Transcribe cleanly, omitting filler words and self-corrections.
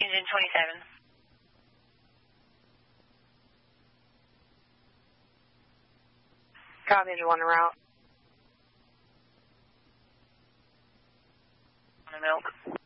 engine 27. Copy, engine 1 en route. On the milk.